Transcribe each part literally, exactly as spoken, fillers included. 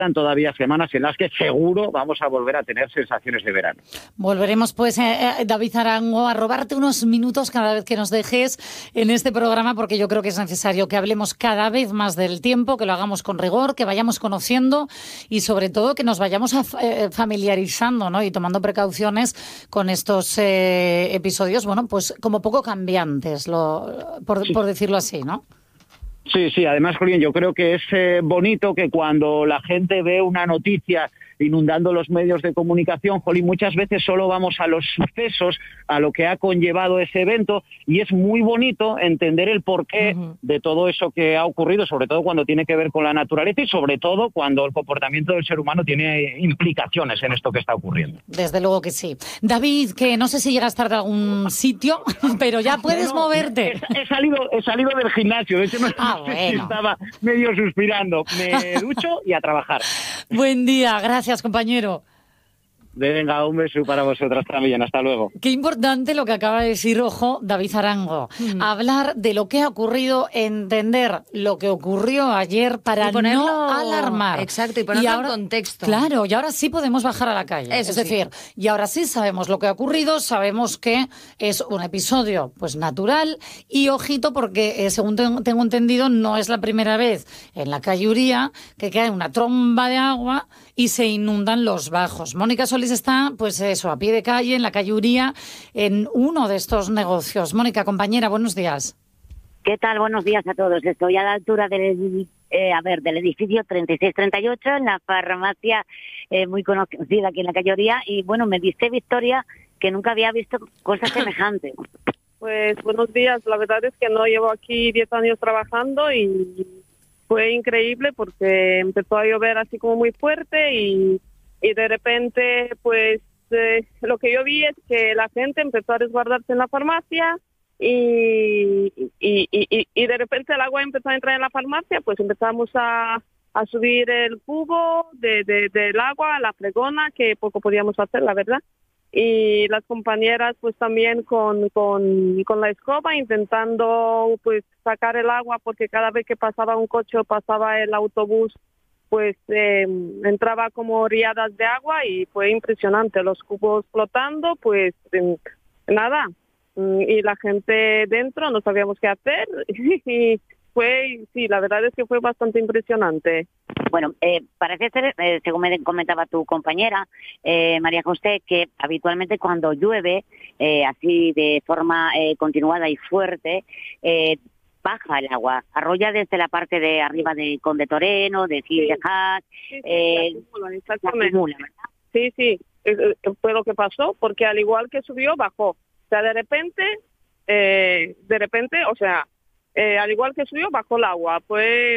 todavía semanas en las que seguro vamos a volver a tener sensaciones de verano. Volveremos, pues, eh, David Arango, a robarte unos minutos cada vez que nos dejes en este programa, porque yo creo que es necesario que hablemos cada vez más del tiempo, que lo hagamos con rigor, que vayamos conociendo y, sobre todo, que nos vayamos a, eh, familiarizando, ¿no? Y tomando precauciones con estos eh, episodios, bueno, pues como poco cambiantes, lo, por, Sí. por decirlo así, ¿no? Sí, sí, además, Julián, yo creo que es eh, bonito que cuando la gente ve una noticia inundando los medios de comunicación, Jolín, muchas veces solo vamos a los sucesos, a lo que ha conllevado ese evento, y es muy bonito entender el porqué uh-huh. de todo eso que ha ocurrido, sobre todo cuando tiene que ver con la naturaleza y sobre todo cuando el comportamiento del ser humano tiene implicaciones en esto que está ocurriendo. Desde luego que sí. David, que no sé si llegas tarde a algún sitio, pero ya puedes no, no, moverte. He, he, salido, he salido del gimnasio, de hecho no ah, sé bueno. si estaba medio suspirando. Me ducho y a trabajar. Buen día, gracias. Compañero. Venga, un beso para vosotras también. Hasta luego. Qué importante lo que acaba de decir, ojo, David Arango. Mm. Hablar de lo que ha ocurrido, entender lo que ocurrió ayer para ponerlo, no alarmar. Exacto, y ponerlo y ahora, en contexto. Claro, y ahora sí podemos bajar a la calle. Eso es sí. decir, y ahora sí sabemos lo que ha ocurrido, sabemos que es un episodio pues natural y ojito porque, eh, según tengo entendido, no es la primera vez en la calle Uría que cae una tromba de agua y se inundan los bajos. Mónica Solís está, pues eso, a pie de calle, en la calle Uría, en uno de estos negocios. Mónica, compañera, buenos días. ¿Qué tal? Buenos días a todos. Estoy a la altura del, eh, a ver, del edificio treinta y seis treinta y ocho, en la farmacia eh, muy conocida aquí en la calle Uría, y bueno, me diste, Victoria, que nunca había visto cosas semejantes. Pues buenos días. La verdad es que no llevo aquí diez años trabajando y fue increíble porque empezó a llover así como muy fuerte y, y de repente pues eh, lo que yo vi es que la gente empezó a resguardarse en la farmacia y, y, y, y de repente el agua empezó a entrar en la farmacia, pues empezamos a, a subir el cubo de, de, del agua, la fregona, que poco podíamos hacer, la verdad. Y las compañeras pues también con, con, con la escoba intentando pues sacar el agua, porque cada vez que pasaba un coche o pasaba el autobús pues eh, entraba como riadas de agua y fue impresionante, los cubos flotando, pues eh, nada, y la gente dentro no sabíamos qué hacer y fue, sí, la verdad es que fue bastante impresionante. Bueno, eh, parece ser, eh, según me comentaba tu compañera, eh, María José, que habitualmente cuando llueve, eh, así de forma eh, continuada y fuerte, eh, baja el agua, arrolla desde la parte de arriba de Conde Toreno, de Gil de Haas, sí, sí, eh, acumula, exactamente. Acumula, ¿verdad? Sí, sí, fue lo que pasó, porque al igual que subió, bajó. O sea, de repente, eh, de repente, o sea, eh, al igual que subió, bajó el agua. Fue...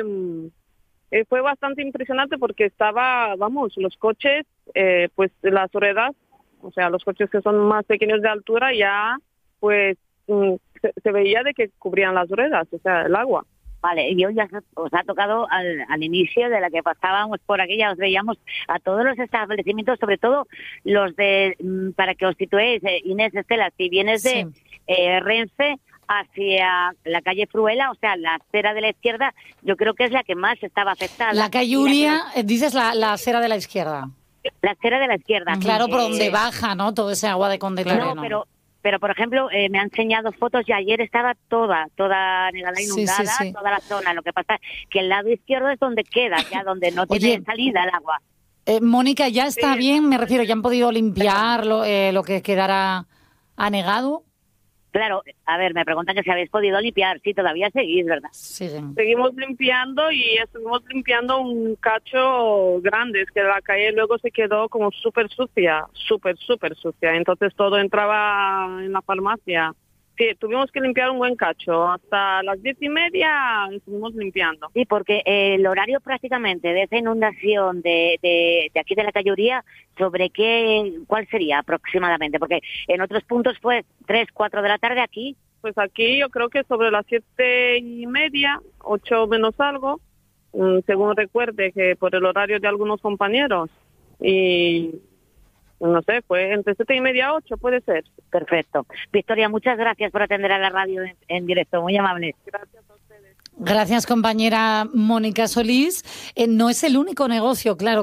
Eh, fue bastante impresionante porque estaba, vamos, los coches, eh, pues las ruedas, o sea, los coches que son más pequeños de altura ya, pues mm, se, se veía de que cubrían las ruedas, o sea, el agua. Vale, y hoy ya os ha tocado al, al inicio de la que pasábamos por aquí, ya os veíamos a todos los establecimientos, sobre todo los de, para que os situéis, eh, Inés, Estela, si vienes de sí. eh, Renfe hacia la calle Fruela, o sea, la acera de la izquierda, yo creo que es la que más estaba afectada. La calle Uría, que... dices la, la acera de la izquierda. La acera de la izquierda. Claro, sí. por eh, donde baja, ¿no? Todo ese agua de Conde Toreno. No, pero, pero por ejemplo, eh, me han enseñado fotos y ayer estaba toda, toda negada, inundada, sí, sí, sí. toda la zona. Lo que pasa es que el lado izquierdo es donde queda, ya donde no tiene Oye, salida el agua. Eh, Mónica, ¿ya está sí. bien? Me refiero, ¿ya han podido limpiar lo, eh, lo que quedara anegado? Claro, a ver, me preguntan que si habéis podido limpiar. Sí, todavía seguís, ¿verdad? Sí, sí. Seguimos limpiando y estuvimos limpiando un cacho grande. Es que la calle luego se quedó como súper sucia, súper, súper sucia. Entonces todo entraba en la farmacia. Sí, tuvimos que limpiar un buen cacho. Hasta las diez y media estuvimos limpiando. Sí, porque el horario prácticamente de esa inundación de, de, de aquí de la calle Uría, ¿sobre qué, cuál sería aproximadamente? Porque en otros puntos fue tres, cuatro de la tarde, aquí. Pues aquí yo creo que sobre las siete y media, ocho menos algo, según recuerde que por el horario de algunos compañeros. Y... no sé, fue entre siete y media a ocho, puede ser. Perfecto. Victoria, muchas gracias por atender a la radio en, en directo, muy amable. Gracias a ustedes. Gracias, compañera Mónica Solís. Eh, no es el único negocio, claro,